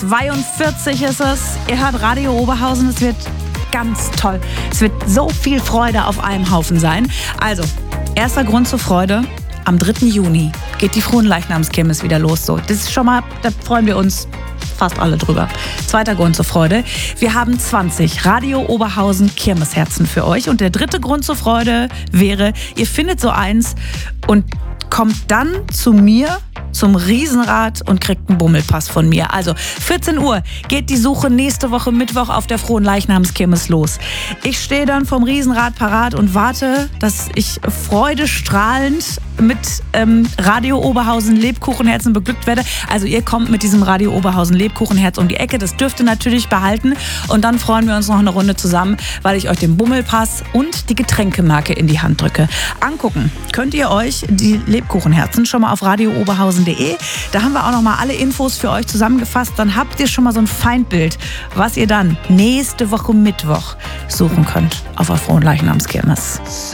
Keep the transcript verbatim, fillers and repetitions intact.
zweiundvierzig ist es. Ihr hört Radio Oberhausen. Es wird ganz toll. Es wird so viel Freude auf einem Haufen sein. Also, erster Grund zur Freude. Am dritten Juni geht die Fronleichnamskirmes wieder los. So, das ist schon mal, da freuen wir uns fast alle drüber. Zweiter Grund zur Freude. Wir haben zwanzig Radio Oberhausen Kirmesherzen für euch. Und der dritte Grund zur Freude wäre, ihr findet so eins und kommt dann zu mir zum Riesenrad und kriegt einen Bummelpass von mir. Also vierzehn Uhr geht die Suche nächste Woche Mittwoch auf der Fronleichnamskirmes los. Ich stehe dann vom Riesenrad parat und warte, dass ich freudestrahlend mit ähm, Radio Oberhausen Lebkuchenherzen beglückt werde. Also ihr kommt mit diesem Radio Oberhausen Lebkuchenherz um die Ecke. Das dürft ihr natürlich behalten. Und dann freuen wir uns noch eine Runde zusammen, weil ich euch den Bummelpass und die Getränkemarke in die Hand drücke. Angucken könnt ihr euch die Lebkuchenherzen schon mal auf radio oberhausen punkt de. Da haben wir auch noch mal alle Infos für euch zusammengefasst. Dann habt ihr schon mal so ein Feindbild, was ihr dann nächste Woche Mittwoch suchen könnt auf der Fronleichnamskirmes.